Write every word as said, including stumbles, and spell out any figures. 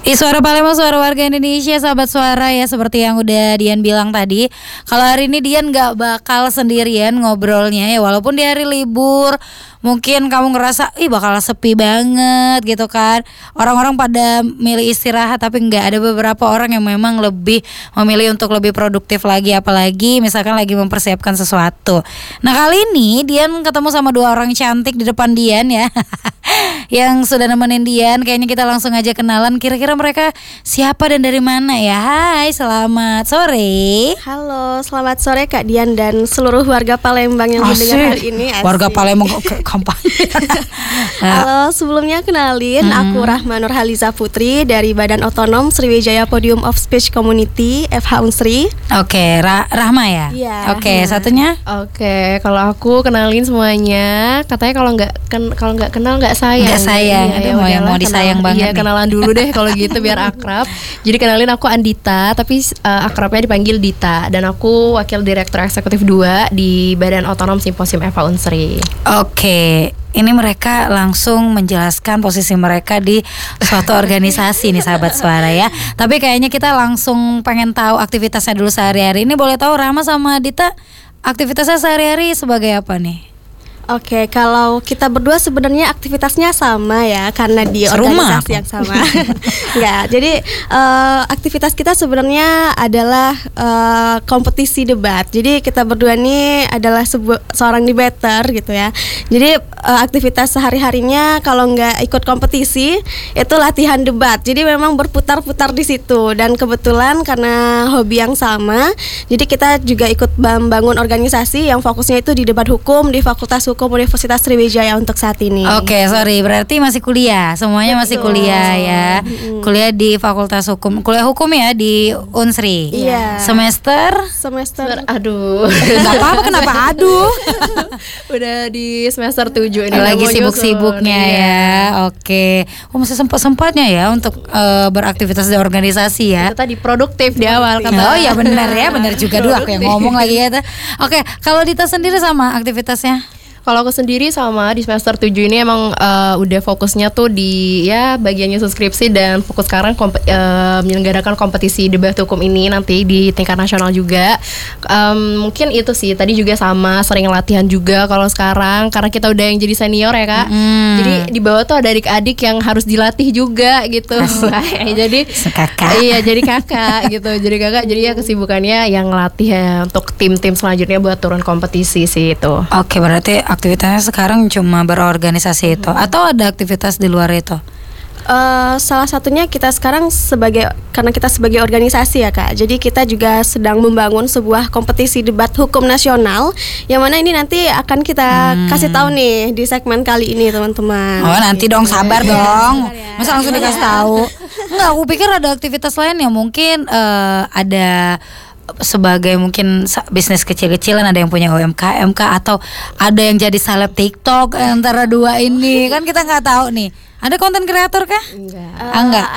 Ih, Suara Palembang, suara warga Indonesia, sahabat suara ya. Seperti yang udah Dian bilang tadi, kalau hari ini Dian gak bakal sendirian ngobrolnya ya. Walaupun di hari libur, mungkin kamu ngerasa ih bakal sepi banget gitu kan. Orang-orang pada milih istirahat, tapi gak, ada beberapa orang yang memang lebih memilih untuk lebih produktif lagi. Apalagi misalkan lagi mempersiapkan sesuatu. Nah kali ini Dian ketemu sama dua orang cantik di depan Dian ya. Yang sudah nemenin Dian. Kayaknya kita langsung aja kenalan. Kira-kira mereka siapa dan dari mana ya? Hai, selamat sore. Halo, selamat sore Kak Dian dan seluruh warga Palembang yang Asik. mendengar hari ini. Asik. Warga Palembang kok kampanye. Halo, sebelumnya kenalin, hmm. aku Rahma Nurhaliza Putri dari Badan Otonom Sriwijaya Podium of Speech Community F H Unsri. Oke, Ra- Rahma ya. Iya. Oke, Rahma. satunya. Oke, kalau aku kenalin semuanya. Katanya kalau nggak ken- kalau nggak kenal nggak sayang. Nggak sayang. Iya, Aduh, ya mau yang udahlah, mau disayang kenal- banget Iya, nih. kenalan dulu deh kalau gitu biar akrab. Jadi kenalin, aku Andita, tapi uh, akrabnya dipanggil Dita, dan aku wakil direktur eksekutif dua di Badan Otonom Simposium F H Unsri. Oke, ini mereka langsung menjelaskan posisi mereka di suatu organisasi nih sahabat suara ya. Tapi kayaknya kita langsung pengen tahu aktivitasnya dulu sehari-hari. Ini boleh tahu Rahma sama Dita aktivitasnya sehari-hari sebagai apa nih? Oke, kalau kita berdua sebenarnya aktivitasnya sama ya, karena di Serumah organisasi aku. yang sama. Enggak, jadi uh, aktivitas kita sebenarnya adalah uh, kompetisi debat. Jadi kita berdua ini adalah sebu- seorang debater gitu ya. Jadi uh, aktivitas sehari-harinya kalau nggak ikut kompetisi itu latihan debat. Jadi memang berputar-putar di situ, dan kebetulan karena hobi yang sama, jadi kita juga ikut membangun organisasi yang fokusnya itu di debat hukum di Fakultas Hukum Universitas Sriwijaya untuk saat ini. Oke, sorry, berarti masih kuliah. Semuanya masih Betul. kuliah ya. Mm-mm. Kuliah di Fakultas Hukum. Kuliah hukum ya di Unsri. Iya. Semester? Semester Aduh. Gak apa-apa, kenapa aduh? Udah di semester tujuh ini. Lagi mau sibuk-sibuknya nyusun. ya. Oke. Oh, masih sempat-sempatnya ya untuk eh, beraktivitas di organisasi ya. Itu tadi produktif di awal kata. Oh ya benar ya, benar juga dulu aku yang ngomong lagi ya. Oke, kalau Dita sendiri sama aktivitasnya? Kalau aku sendiri sama di semester tujuh ini emang uh, udah fokusnya tuh di ya bagiannya subskripsi, dan fokus sekarang kompe- uh, menyelenggarakan kompetisi debat hukum ini nanti di tingkat nasional juga. Um, mungkin itu sih, tadi juga sama sering latihan juga kalau sekarang karena kita udah yang jadi senior ya Kak. Mm. Jadi di bawah tuh ada adik-adik yang harus dilatih juga gitu. Jadi Kakak. iya, jadi kakak gitu. Jadi kakak jadi ya kesibukannya yang ngelatih ya untuk tim-tim selanjutnya buat turun kompetisi sih itu. Oke, berarti aktivitasnya sekarang cuma berorganisasi itu atau ada aktivitas di luar itu? Uh, salah satunya kita sekarang sebagai karena kita sebagai organisasi ya Kak. Jadi kita juga sedang membangun sebuah kompetisi debat hukum nasional, yang mana ini nanti akan kita Hmm. kasih tahu nih di segmen kali ini teman-teman. Oh, nanti dong, sabar dong. ya. Masa langsung dikasih tahu? Enggak, aku pikir ada aktivitas lain yang mungkin eh, ada sebagai mungkin sa- bisnis kecil-kecilan, ada yang punya U M K M kah, atau ada yang jadi seleb TikTok antara dua ini. Kan kita nggak tahu nih. Ada konten kreator kah? Enggak. Uh, Ah, enggak.